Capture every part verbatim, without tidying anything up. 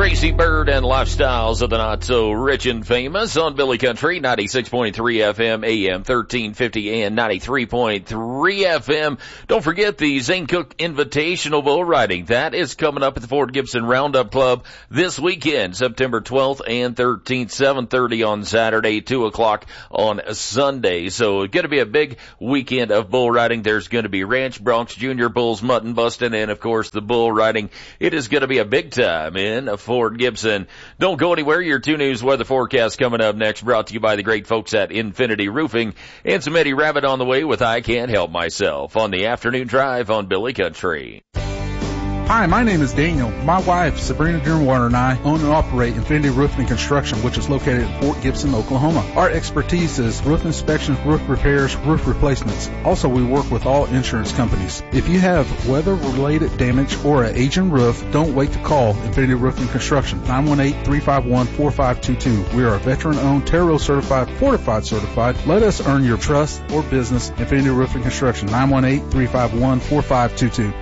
Tracy Bird and Lifestyles of the Not So Rich and Famous on Billy Country, ninety-six point three F M, A M thirteen fifty and ninety-three point three F M. Don't forget the Zane Cook Invitational Bull Riding. That is coming up at the Ford Gibson Roundup Club this weekend, September twelfth and thirteenth, seven thirty on Saturday, two o'clock on Sunday. So it's going to be a big weekend of bull riding. There's going to be Ranch, Bronx, Junior Bulls, Mutton Busting, and of course the bull riding. It is going to be a big time in Ford Gibson. Don't go anywhere. Your two News weather forecast coming up next, brought to you by the great folks at Infinity Roofing. And some Eddie Rabbit on the way with I Can't Help Myself on the afternoon drive on Billy Country. Hi, my name is Daniel. My wife, Sabrina Dearwater, and I own and operate Infinity Roofing and Construction, which is located in Fort Gibson, Oklahoma. Our expertise is roof inspections, roof repairs, roof replacements. Also, we work with all insurance companies. If you have weather-related damage or an aging roof, don't wait to call Infinity Roofing and Construction, nine one eight, three five one, four five two two. We are a veteran-owned, Terrell certified, fortified certified. Let us earn your trust or business. Infinity Roofing and Construction, nine one eight, three five one, four five two two.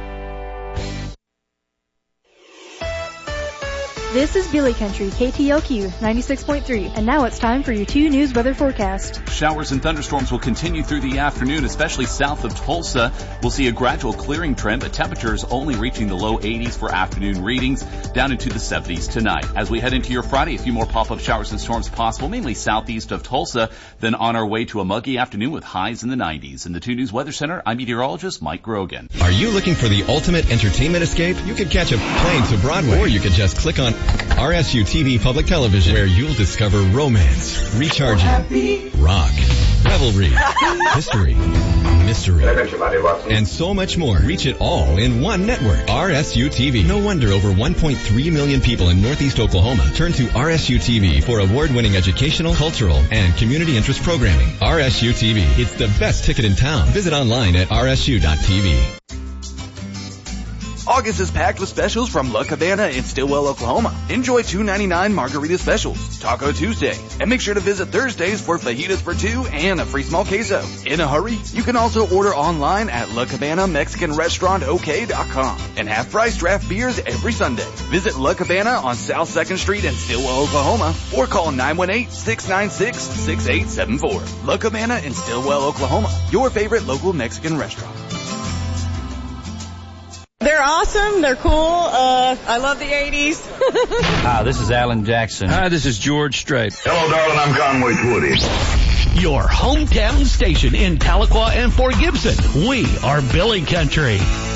This is Billy Country, K T L Q ninety-six point three, and now it's time for your two News weather forecast. Showers and thunderstorms will continue through the afternoon, especially south of Tulsa. We'll see a gradual clearing trend, but temperatures only reaching the low eighties for afternoon readings, down into the seventies tonight. As we head into your Friday, a few more pop-up showers and storms possible, mainly southeast of Tulsa, then on our way to a muggy afternoon with highs in the nineties. In the two News Weather Center, I'm meteorologist Mike Grogan. Are you looking for the ultimate entertainment escape? You can catch a plane to Broadway, or you can just click on R S U T V Public Television, where you'll discover romance, recharging, rock, revelry, history, mystery, and so much more. Reach it all in one network. R S U T V. No wonder over one point three million people in Northeast Oklahoma turn to R S U T V for award-winning educational, cultural, and community interest programming. R S U T V. It's the best ticket in town. Visit online at R S U dot T V. August is packed with specials from La Cabana in Stillwell, Oklahoma. Enjoy two ninety-nine margarita specials, Taco Tuesday, and make sure to visit Thursdays for fajitas for two and a free small queso. In a hurry, you can also order online at La Cabana Mexican Restaurant O K dot com and have price draft beers every Sunday. Visit La Cabana on South second Street in Stillwell, Oklahoma, or call nine one eight, six nine six, six eight seven four. La Cabana in Stillwell, Oklahoma, your favorite local Mexican restaurant. They're awesome. They're cool. Uh, I love the eighties. Hi, this is Alan Jackson. Hi, this is George Strait. Hello, darling. I'm Conway Twitty. Your hometown station in Tahlequah and Fort Gibson. We are Billy Country.